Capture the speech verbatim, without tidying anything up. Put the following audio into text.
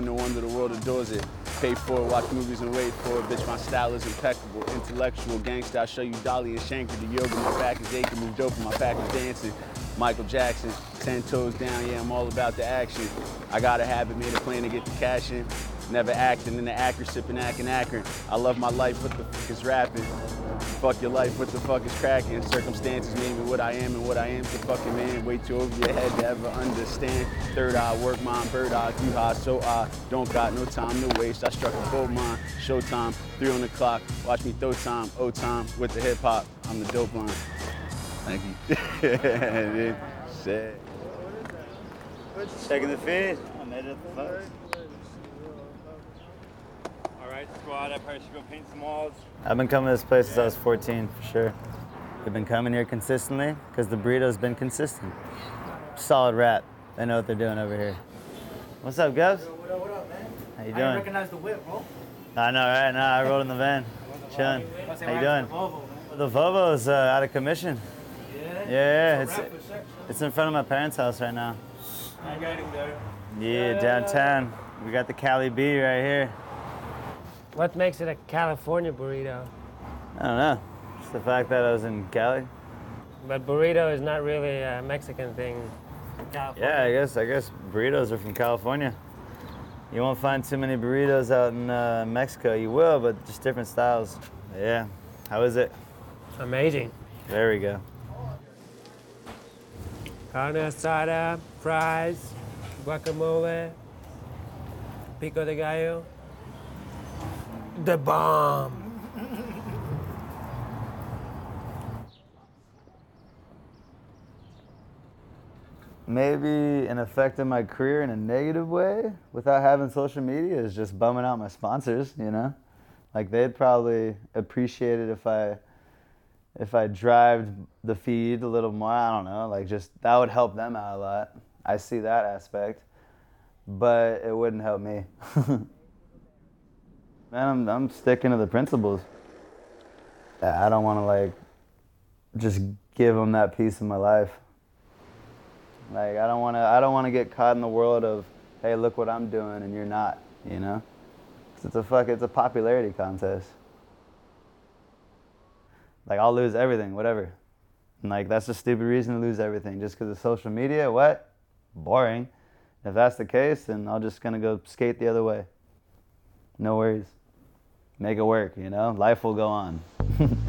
own, no wonder the world adores it. Pay for it, watch movies and wait for it. Bitch, my style is impeccable. Intellectual gangster, I'll show you Dolly and Shanker. The yoga, my back is aching. Move dope, my back is dancing. Michael Jackson, ten toes down, yeah, I'm all about the action. I got a habit, made a plan to get the cash in. Never acting in the actor, sipping, acting, Akron. I love my life, what the fuck is rapping? Fuck your life, what the fuck is cracking? Circumstances made me what I am, and what I am's a fucking man. Way too over your head to ever understand. Third eye, work mine, bird eye, you high, so I don't got no time to waste. I struck a gold mine, showtime, three on the clock. Watch me throw time, O time, with the hip hop. I'm the dope line. Thank you. Shit. Checking the feed. I made it the first. All right, squad, I probably should go paint some walls. I've been coming to this place since I was fourteen, for sure. We've been coming here consistently because the burrito's been consistent. Solid rap. They know what they're doing over here. What's up, Govs? What up, what up, man? How you I doing? didn't recognize the whip, bro. I know, right? Nah, I rode in the van. Chilling. How you doing? The Volvo's uh, out of commission. Yeah? Yeah, yeah, it's, it's in front of my parents' house right now. I got him there. Yeah, downtown. We got the Cali B right here. What makes it a California burrito? I don't know. Just the fact that I was in Cali. But burrito is not really a Mexican thing. California. Yeah, I guess I guess burritos are from California. You won't find too many burritos out in uh, Mexico. You will, but just different styles. Yeah. How is it? Amazing. There we go. Carne asada, fries, guacamole, pico de gallo. The bomb. Maybe an effect on my career in a negative way without having social media is just bumming out my sponsors, you know? Like they'd probably appreciate it if I if I drive the feed a little more, I don't know, like just that would help them out a lot. I see that aspect, but it wouldn't help me. Man, I'm, I'm sticking to the principles. I don't want to like just give them that piece of my life. Like I don't want to I don't want to get caught in the world of, hey, look what I'm doing and you're not, you know? 'Cause it's a fuck it's a popularity contest. Like I'll lose everything, whatever. And like that's a stupid reason to lose everything just because of social media. What? Boring. If that's the case, then I'm just gonna go skate the other way. No worries. Make it work, you know? Life will go on.